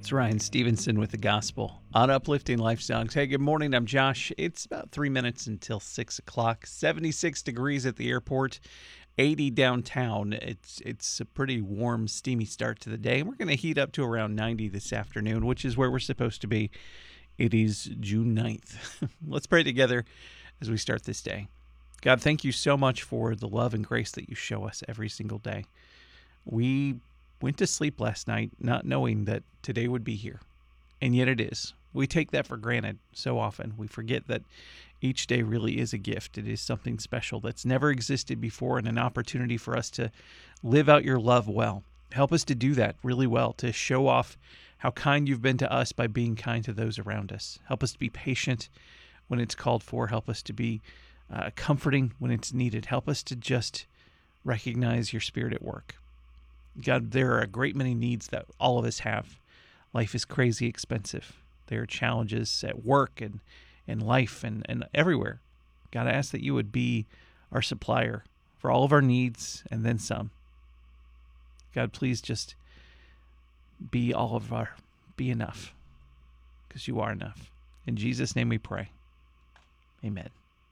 It's Ryan Stevenson with the gospel on Uplifting Life Songs. Hey, good morning. I'm Josh. It's about 3 minutes until 6 o'clock. 76 degrees at the airport, 80 downtown. It's a pretty warm, steamy start to the day. We're going to heat up to around 90 this afternoon, which is where we're supposed to be. It is June 9th. Let's pray together as we start this day. God, thank you so much for the love and grace that you show us every single day. We went to sleep last night not knowing that today would be here, and yet it is. We take that for granted so often. We forget that each day really is a gift. It is something special that's never existed before and an opportunity for us to live out your love well. Help us to do that really well, to show off how kind you've been to us by being kind to those around us. Help us to be patient when it's called for. Help us to be comforting when it's needed. Help us to just recognize your Spirit at work. God, there are a great many needs that all of us have. Life is crazy expensive. There are challenges at work and in life and everywhere. God, I ask that you would be our supplier for all of our needs and then some. God, please just be enough, because you are enough. In Jesus' name we pray. Amen.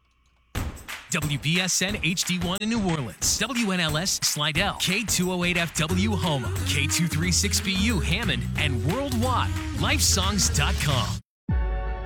WBSN HD1 in New Orleans, WNLS Slidell, K208FW Houma, K236BU Hammond, and worldwide, lifesongs.com.